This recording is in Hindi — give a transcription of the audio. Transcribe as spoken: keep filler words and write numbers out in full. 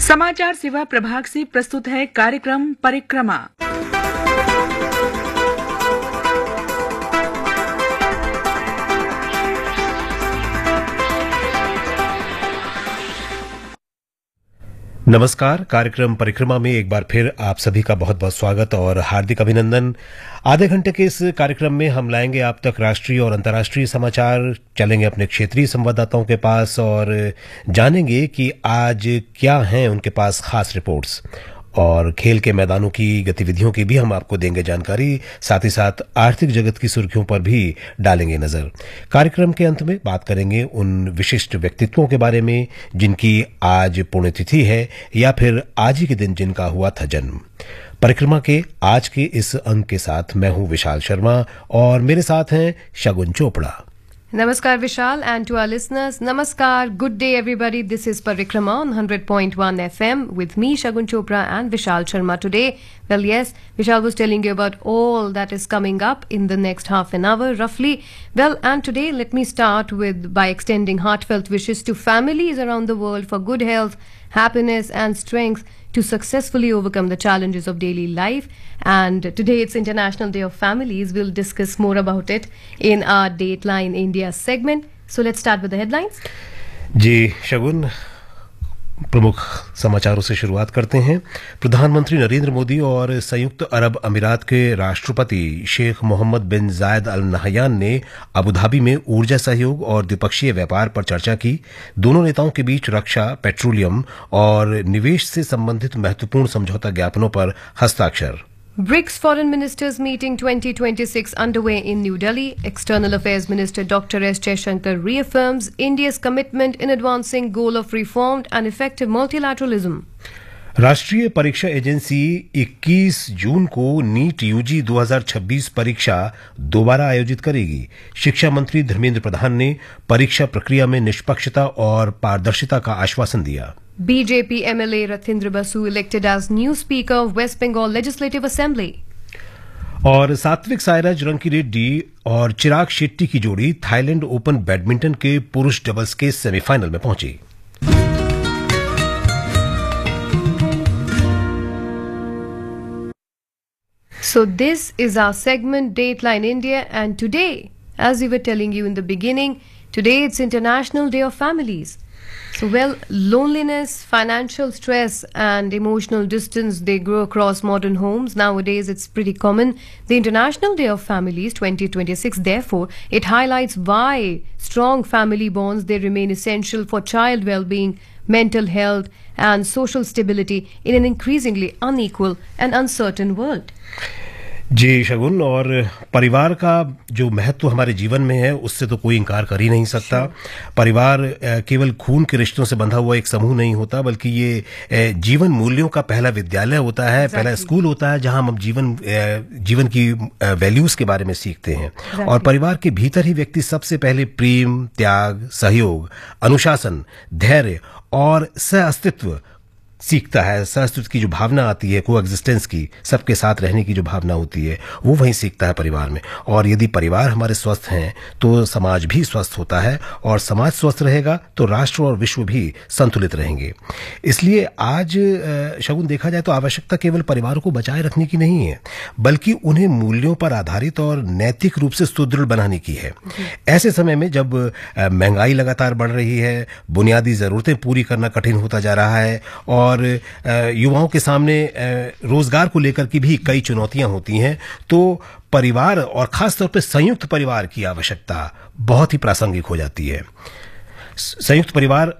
समाचार सेवा प्रभाग से प्रस्तुत है कार्यक्रम परिक्रमा। नमस्कार। कार्यक्रम परिक्रमा में एक बार फिर आप सभी का बहुत बहुत स्वागत और हार्दिक अभिनंदन। आधे घंटे के इस कार्यक्रम में हम लाएंगे आप तक राष्ट्रीय और अंतर्राष्ट्रीय समाचार, चलेंगे अपने क्षेत्रीय संवाददाताओं के पास और जानेंगे कि आज क्या हैं उनके पास खास रिपोर्ट्स, और खेल के मैदानों की गतिविधियों की भी हम आपको देंगे जानकारी। साथ ही साथ आर्थिक जगत की सुर्खियों पर भी डालेंगे नजर। कार्यक्रम के अंत में बात करेंगे उन विशिष्ट व्यक्तित्वों के बारे में जिनकी आज पुण्यतिथि है या फिर आज ही के दिन जिनका हुआ था जन्म। परिक्रमा के आज के इस अंक के साथ मैं हूं विशाल शर्मा और मेरे साथ हैं शगुन Chopra. Namaskar Vishal, and to our listeners, Namaskar, good day everybody. This is Parikrama on one hundred point one F M with me Shagun Chopra and Vishal Sharma today. Well, yes, Vishal was telling you about all that is coming up in the next half an hour roughly. Well, and today let me start with by extending heartfelt wishes to families around the world for good health, happiness and strength to successfully overcome the challenges of daily life. And today it's International Day of Families. We'll discuss more about it in our Dateline India segment. So let's start with the headlines. जी शगुन, प्रमुख समाचारों से शुरुआत करते हैं। प्रधानमंत्री नरेंद्र मोदी और संयुक्त अरब अमीरात के राष्ट्रपति शेख मोहम्मद बिन जायद अल नहयान ने अबू धाबी में ऊर्जा सहयोग और द्विपक्षीय व्यापार पर चर्चा की। दोनों नेताओं के बीच रक्षा, पेट्रोलियम और निवेश से संबंधित महत्वपूर्ण समझौता ज्ञापनों पर हस्ताक्षर। BRICS Foreign Ministers Meeting twenty twenty-six underway in New Delhi. External Affairs Minister Doctor S Jaishankar reaffirms India's commitment in advancing goal of reformed and effective multilateralism. राष्ट्रीय परीक्षा एजेंसी इक्कीस जून को नीट यूजी दो हज़ार छब्बीस परीक्षा दोबारा आयोजित करेगी। शिक्षा मंत्री धर्मेंद्र प्रधान ने परीक्षा प्रक्रिया में निष्पक्षता और पारदर्शिता का आश्वासन दिया। B J P M L A Ratindra Basu elected as new Speaker of West Bengal Legislative Assembly. और सात्विक साईराज रंकी रेड्डी और चिराग शेट्टी की जोड़ी थाईलैंड ओपन बैडमिंटन के पुरुष डबल्स के सेमीफाइनल में पहुंची। So this is our segment Dateline India, and today, as we were telling you in the beginning, today it's International Day of Families. So, well, loneliness, financial stress and emotional distance, they grow across modern homes. Nowadays, it's pretty common. The International Day of Families twenty twenty-six, therefore, it highlights why strong family bonds, they remain essential for child well-being, mental health and social stability in an increasingly unequal and uncertain world. जी शगुन, और परिवार का जो महत्व हमारे जीवन में है उससे तो कोई इनकार कर ही नहीं सकता। परिवार केवल खून के रिश्तों से बंधा हुआ एक समूह नहीं होता, बल्कि ये जीवन मूल्यों का पहला विद्यालय होता है, exactly. पहला स्कूल होता है जहां हम जीवन जीवन की वैल्यूज के बारे में सीखते हैं। exactly. और परिवार के भीतर ही व्यक्ति सबसे पहले प्रेम, त्याग, सहयोग, अनुशासन, धैर्य और सह अस्तित्व सीखता है। सहअस्तित्व की जो भावना आती है, को एग्जिस्टेंस की, सबके साथ रहने की जो भावना होती है, वो वहीं सीखता है परिवार में। और यदि परिवार हमारे स्वस्थ हैं तो समाज भी स्वस्थ होता है, और समाज स्वस्थ रहेगा तो राष्ट्र और विश्व भी संतुलित रहेंगे। इसलिए आज शगुन देखा जाए तो आवश्यकता केवल परिवार को बचाए रखने की नहीं है, बल्कि उन्हें मूल्यों पर आधारित और नैतिक रूप से सुदृढ़ बनाने की है। ऐसे समय में जब महंगाई लगातार बढ़ रही है, बुनियादी जरूरतें पूरी करना कठिन होता जा रहा है और और युवाओं के सामने रोजगार को लेकर की भी कई चुनौतियां होती हैं, तो परिवार और खासतौर पर संयुक्त परिवार की आवश्यकता बहुत ही प्रासंगिक हो जाती है। संयुक्त परिवार